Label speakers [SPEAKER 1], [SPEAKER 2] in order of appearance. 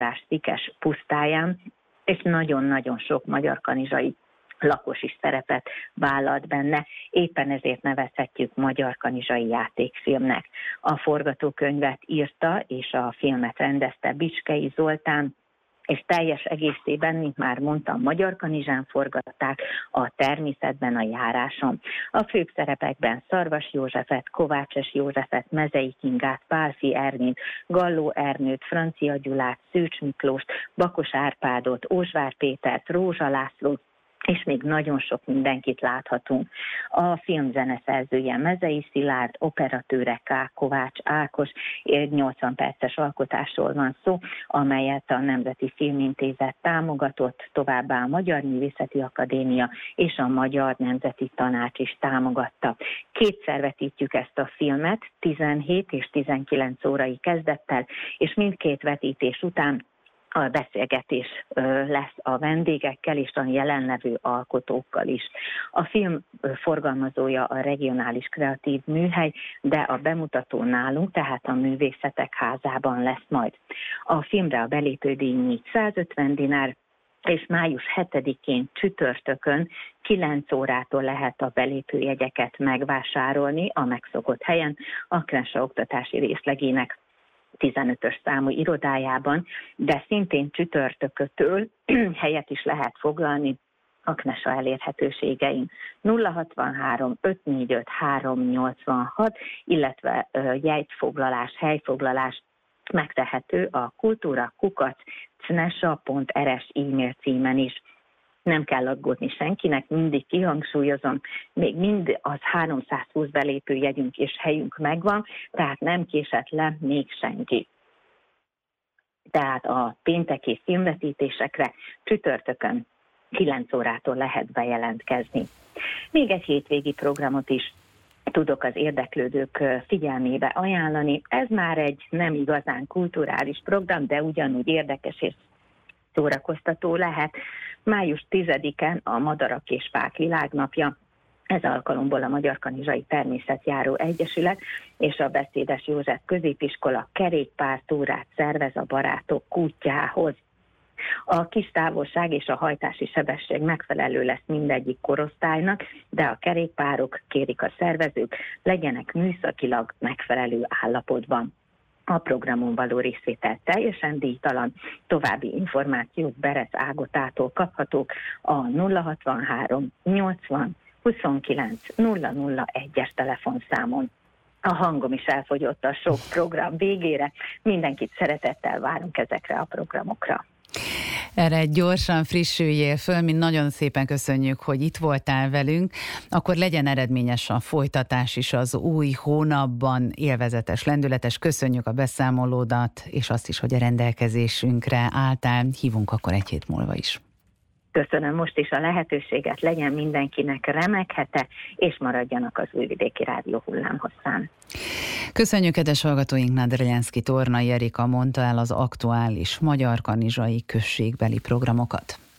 [SPEAKER 1] Szikes pusztáján, és nagyon-nagyon sok magyarkanizsai lakos is szerepet vállalt benne, éppen ezért nevezhetjük magyarkanizsai játékfilmnek. A forgatókönyvet írta és a filmet rendezte Bicskei Zoltán, és teljes egészében, mint már mondtam, Magyarkanizsán forgatták, a természetben, a járáson. A főbb szerepekben Szarvas Józsefet, Kovácses Józsefet, Mezei Kingát, Pálffy Ernét, Galló Ernőt, Francia Gyulát, Szűcs Miklóst, Bakos Árpádot, Ózsvár Pétert, Rózsa Lászlót, és még nagyon sok mindenkit láthatunk. A film zeneszerzője Mezei Szilárd, operatőre K. Kovács Ákos, 80 perces alkotásról van szó, amelyet a Nemzeti Filmintézet támogatott, továbbá a Magyar Művészeti Akadémia és a Magyar Nemzeti Tanács is támogatta. Kétszer vetítjük ezt a filmet, 17 és 19 órai kezdettel, és mindkét vetítés után a beszélgetés lesz a vendégekkel és a jelenlevő alkotókkal is. A film forgalmazója a Regionális Kreatív Műhely, de a bemutató nálunk, tehát a Művészetek Házában lesz majd. A filmre a belépődíj 450 dinár, és május 7-én csütörtökön 9 órától lehet a belépőjegyeket megvásárolni a megszokott helyen, a Krensa oktatási részlegének 15-ös számú irodájában, de szintén csütörtökötől helyet is lehet foglalni a Knesa elérhetőségein. 063 545 386, illetve jegyfoglalás, helyfoglalás megtehető a kultúra@cnesa.rs e-mail címen is. Nem kell aggódni senkinek, mindig kihangsúlyozom, még mind az 320 belépőjegyünk és helyünk megvan, tehát nem késett le még senki. Tehát a pénteki filmvetítésekre csütörtökön 9 órától lehet bejelentkezni. Még egy hétvégi programot is tudok az érdeklődők figyelmébe ajánlani. Ez már egy nem igazán kulturális program, de ugyanúgy érdekes és szórakoztató lehet. Május 10-en a Madarak és Fák világnapja. Ez alkalomból a Magyarkanizsai Természetjáró Egyesület és a Beszédes József Középiskola kerékpártúrát szervez a barátok kútjához. A kis távolság és a hajtási sebesség megfelelő lesz mindegyik korosztálynak, de a kerékpárok, kérik a szervezők, legyenek műszakilag megfelelő állapotban. A programon való részvétel teljesen díjtalan, további információk Berez Ágotától kaphatók a 063 80 29 001-es telefonszámon. A hangom is elfogyott a sok program végére, mindenkit szeretettel várunk ezekre a programokra.
[SPEAKER 2] Erre gyorsan frissüljél föl, mi nagyon szépen köszönjük, hogy itt voltál velünk, akkor legyen eredményes a folytatás is az új hónapban, élvezetes, lendületes, köszönjük a beszámolódat, és azt is, hogy a rendelkezésünkre álltál, hívunk akkor egy hét múlva is.
[SPEAKER 1] Köszönöm most is a lehetőséget, legyen mindenkinek remek hete, és maradjanak az Újvidéki Rádió hullámhosszán.
[SPEAKER 2] Köszönjük, kedves hallgatóinknak, Drelyenszky Tornai Erika mondta el az aktuális magyarkanizsai községbeli programokat.